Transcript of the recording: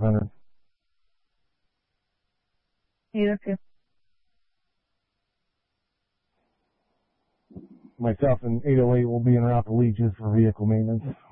500. 802. Myself and 808 will be en route to Leeches for vehicle maintenance.